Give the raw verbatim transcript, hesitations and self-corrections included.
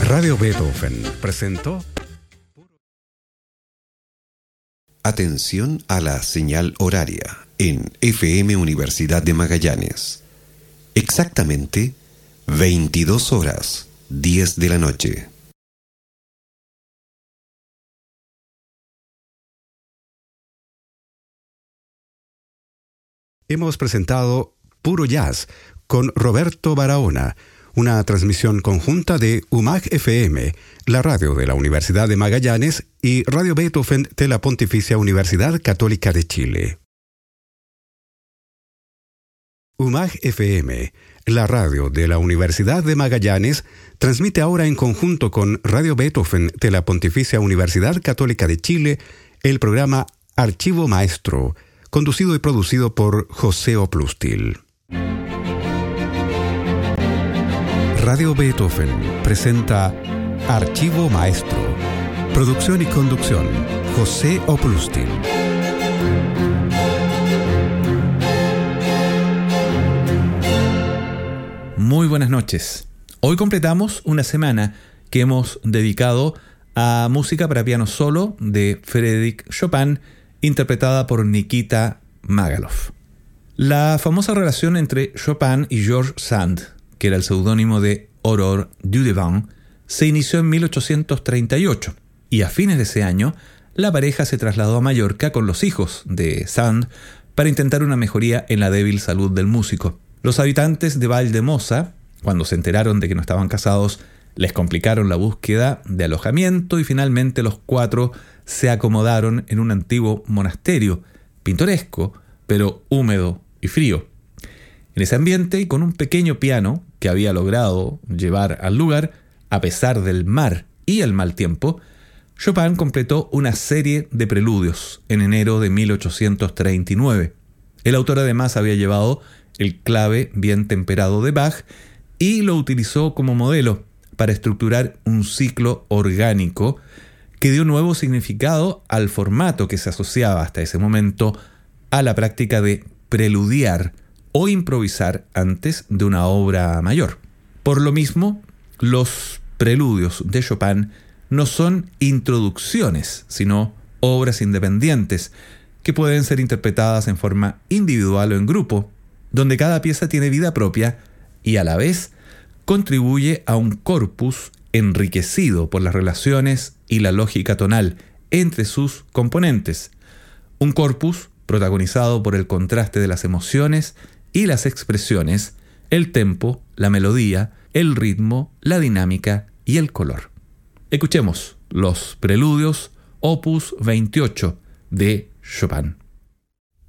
Radio Beethoven presentó. Atención a la señal horaria en F M Universidad de Magallanes. Exactamente veintidós horas, diez de la noche. Hemos presentado Puro Jazz con Roberto Barahona, una transmisión conjunta de U M A G F M, la radio de la Universidad de Magallanes, y Radio Beethoven de la Pontificia Universidad Católica de Chile. U M A G F M, la radio de la Universidad de Magallanes, transmite ahora en conjunto con Radio Beethoven de la Pontificia Universidad Católica de Chile el programa Archivo Maestro, conducido y producido por José Oplustil. Radio Beethoven presenta Archivo Maestro. Producción y conducción, José Oplustil. Muy buenas noches. Hoy completamos una semana que hemos dedicado a música para piano solo de Frédéric Chopin, interpretada por Nikita Magalov. La famosa relación entre Chopin y George Sand, que era el seudónimo de Aurore Dudevant, se inició en mil ochocientos treinta y ocho, y a fines de ese año la pareja se trasladó a Mallorca con los hijos de Sand para intentar una mejoría en la débil salud del músico. Los habitantes de Valldemosa, cuando se enteraron de que no estaban casados, les complicaron la búsqueda de alojamiento y finalmente los cuatro se acomodaron en un antiguo monasterio, pintoresco, pero húmedo y frío. En ese ambiente y con un pequeño piano que había logrado llevar al lugar, a pesar del mar y el mal tiempo, Chopin completó una serie de preludios en enero de mil ochocientos treinta y nueve. El autor además había llevado el clave bien temperado de Bach y lo utilizó como modelo para estructurar un ciclo orgánico que dio nuevo significado al formato que se asociaba hasta ese momento a la práctica de preludiar o improvisar antes de una obra mayor. Por lo mismo, los preludios de Chopin no son introducciones, sino obras independientes que pueden ser interpretadas en forma individual o en grupo, donde cada pieza tiene vida propia y a la vez contribuye a un corpus enriquecido por las relaciones y la lógica tonal entre sus componentes. Un corpus protagonizado por el contraste de las emociones y las expresiones, el tempo, la melodía, el ritmo, la dinámica y el color. Escuchemos los preludios opus veintiocho de Chopin.